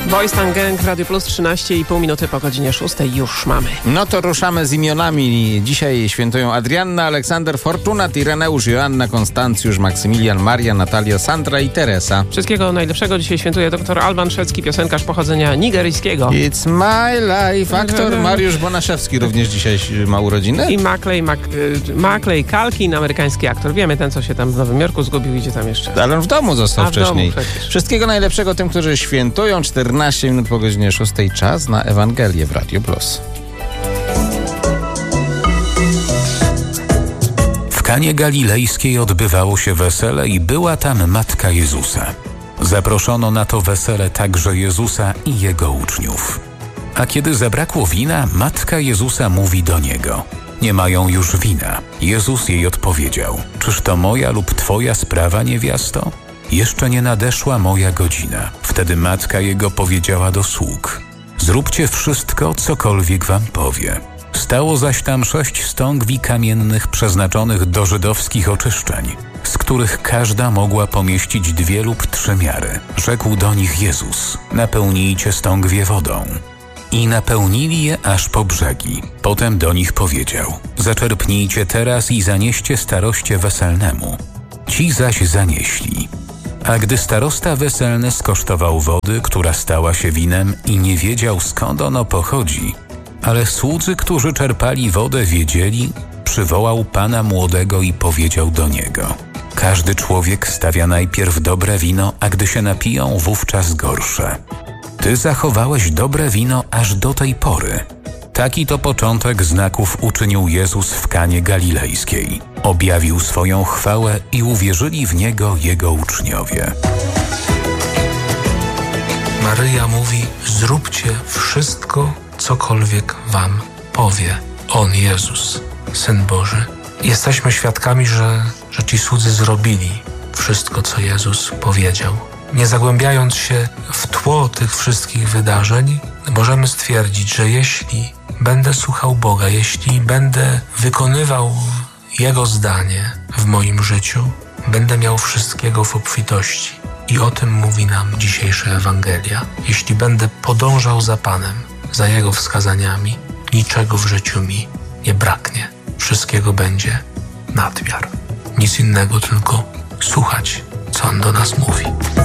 Boys and Gang w Radio Plus, 13,5 minuty po godzinie 6 już mamy. No to ruszamy z imionami. Dzisiaj świętują Adrianna, Aleksander, Fortunat, Ireneusz, Joanna, Konstancjusz, Maksymilian, Maria, Natalia, Sandra i Teresa. Wszystkiego najlepszego dzisiaj świętuje dr Alban Szwedzki, piosenkarz pochodzenia nigeryjskiego. It's my life. Aktor Mariusz Bonaszewski również dzisiaj ma urodziny. I Macaulay Culkin, amerykański aktor. Wiemy, ten, co się tam w Nowym Jorku zgubił, idzie tam jeszcze. Ale on w domu został wcześniej. Przecież. Wszystkiego najlepszego tym, którzy świętują. 14 minut po godzinie 6. Czas na Ewangelię w Radio Plus. W Kanie Galilejskiej odbywało się wesele i była tam matka Jezusa. Zaproszono na to wesele także Jezusa i jego uczniów. A kiedy zabrakło wina, matka Jezusa mówi do niego: nie mają już wina. Jezus jej odpowiedział: czyż to moja lub twoja sprawa, niewiasto? Jeszcze nie nadeszła moja godzina. Wtedy matka jego powiedziała do sług: zróbcie wszystko, cokolwiek wam powie. Stało zaś tam 6 stągwi kamiennych przeznaczonych do żydowskich oczyszczeń, z których każda mogła pomieścić 2 lub 3 miary. Rzekł do nich Jezus: napełnijcie stągwie wodą. I napełnili je aż po brzegi. Potem do nich powiedział: zaczerpnijcie teraz i zanieście staroście weselnemu. Ci zaś zanieśli. A gdy starosta weselny skosztował wody, która stała się winem i nie wiedział, skąd ono pochodzi, ale słudzy, którzy czerpali wodę, wiedzieli, przywołał pana młodego i powiedział do niego: każdy człowiek stawia najpierw dobre wino, a gdy się napiją, wówczas gorsze. Ty zachowałeś dobre wino aż do tej pory. Taki to początek znaków uczynił Jezus w Kanie Galilejskiej. Objawił swoją chwałę i uwierzyli w Niego Jego uczniowie. Maryja mówi: zróbcie wszystko, cokolwiek wam powie On, Jezus, Syn Boży. Jesteśmy świadkami, że ci słudzy zrobili wszystko, co Jezus powiedział. Nie zagłębiając się w tło tych wszystkich wydarzeń, możemy stwierdzić, że jeśli będę słuchał Boga, jeśli będę wykonywał Jego zdanie w moim życiu, będę miał wszystkiego w obfitości. I o tym mówi nam dzisiejsza Ewangelia. Jeśli będę podążał za Panem, za Jego wskazaniami, niczego w życiu mi nie braknie. Wszystkiego będzie nadmiar. Nic innego, tylko słuchać, co On do nas mówi.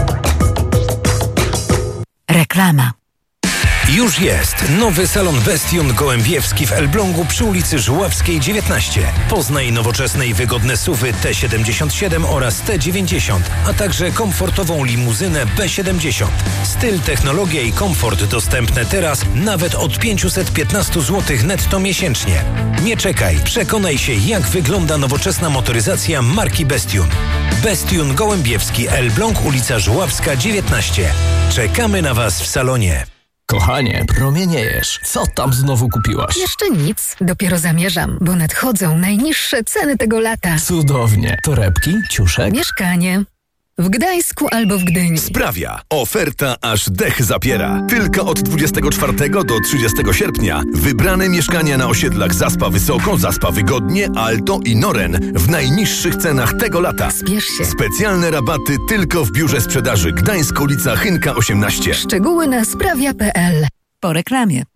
Reklama. Już jest nowy salon Bestion Gołębiewski w Elblągu przy ulicy Żuławskiej 19. Poznaj nowoczesne i wygodne SUV-y T77 oraz T90, a także komfortową limuzynę B70. Styl, technologia i komfort dostępne teraz nawet od 515 zł netto miesięcznie. Nie czekaj, przekonaj się, jak wygląda nowoczesna motoryzacja marki Bestion. Bestion Gołębiewski, Elbląg, ulica Żuławska 19. Czekamy na Was w salonie. Kochanie, promieniejesz. Co tam znowu kupiłaś? Jeszcze nic. Dopiero zamierzam, bo nadchodzą najniższe ceny tego lata. Cudownie. Torebki, ciuszek? Mieszkanie. W Gdańsku albo w Gdyni. Sprawia. Oferta aż dech zapiera. Tylko od 24 do 30 sierpnia wybrane mieszkania na osiedlach Zaspa Wysoko, Zaspa Wygodnie, Alto i Noren w najniższych cenach tego lata. Spiesz się. Specjalne rabaty tylko w biurze sprzedaży Gdańsk, ulica Chynka 18. Szczegóły na sprawia.pl. Po reklamie.